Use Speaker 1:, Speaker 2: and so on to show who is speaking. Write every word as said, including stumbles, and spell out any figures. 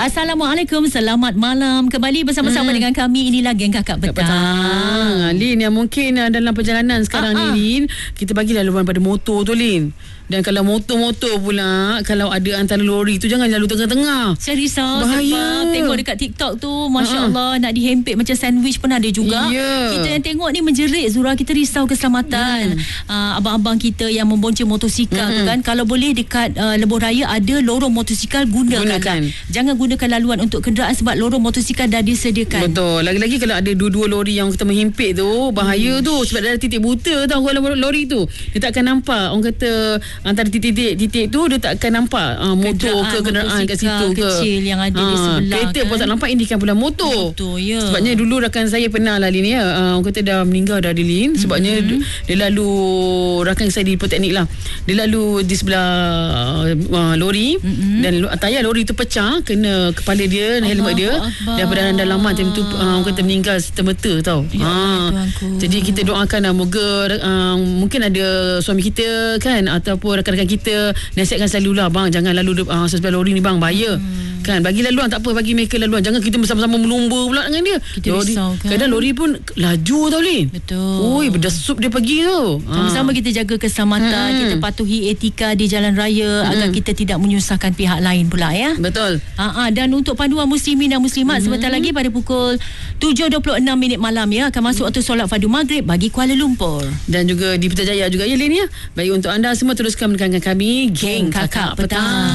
Speaker 1: Assalamualaikum, selamat malam. Kembali bersama-sama hmm. dengan kami. Inilah Geng Kakak Petang.
Speaker 2: Petang. Lin, yang mungkin uh, dalam perjalanan sekarang uh-huh. ni, Lin, kita bagi laluan pada motor tu, Lin. Dan kalau motor-motor pula, kalau ada antara lori tu, jangan lalu tengah-tengah.
Speaker 1: Saya risau
Speaker 2: bahaya.
Speaker 1: Sebab tengok dekat TikTok tu, Masya Allah, uh-huh. nak dihempit macam sandwich pun ada juga.
Speaker 2: Yeah.
Speaker 1: Kita yang tengok ni menjerit, Zura. Kita risau keselamatan. Hmm. Uh, abang-abang kita yang membonceng motosikal hmm. tu kan. Kalau boleh dekat uh, lebuh raya ada lorong motosikal, gunakan. gunakan. Jangan gunakan laluan untuk kenderaan sebab lorong motosikal dah disediakan.
Speaker 2: Betul. Lagi-lagi kalau ada dua-dua lori yang kita menghimpit tu, bahaya hmm. tu. Sebab ada titik buta tau kalau lori tu. Dia tak akan nampak. Orang kata antara titik-titik tu dia tak akan nampak uh, motor ke kenderaan kat situ ke.
Speaker 1: Kecil yang ada ha, di sebelah.
Speaker 2: Kereta
Speaker 1: kan?
Speaker 2: pun tak nampak, ini kan pula motor.
Speaker 1: Betul, ya.
Speaker 2: Sebabnya dulu rakan saya pernah lah, Lin, ya. Uh, orang kata dah meninggal dah, Lin. Sebabnya mm-hmm. dia, dia lalu, rakan saya di Politeknik lah. Dia lalu di sebelah uh, lori mm-hmm. dan tayar lori tu pecah, kena kepala dia, Allah, helmet dia. Allah. Dan berdarah dalaman time tu uh, orang kata meninggal serta-merta tau.
Speaker 1: Ya,
Speaker 2: ha. Jadi kita doakan lah, moga uh, mungkin ada suami kita kan, ataupun rakan-rakan kita nasihatkan selalu lah, bang, jangan lalu uh, sebelah lori ni, bang, bahaya. Hmm. Kan, bagi laluan tak apa, bagi mereka laluan. Jangan kita bersama-sama melumba pula dengan dia.
Speaker 1: Kita
Speaker 2: lori,
Speaker 1: risau kan.
Speaker 2: Kadang lori pun laju tau, Lin.
Speaker 1: Betul.
Speaker 2: Oi, berdesup dia pergi tu.
Speaker 1: Sama-sama ha. kita jaga keselamatan, hmm. kita patuhi etika di jalan raya hmm. agar kita tidak menyusahkan pihak lain pula, ya.
Speaker 2: Betul.
Speaker 1: Ha, dan untuk panduan muslimin dan muslimat, hmm. sebentar lagi pada pukul tujuh dua puluh enam minit malam, ya, akan masuk waktu solat fardu maghrib bagi Kuala Lumpur. Dan
Speaker 2: juga di Putrajaya juga, ya, Lin, ya. Baik, untuk anda semua teruskan mendengarkan kami Geng Kakak Petang.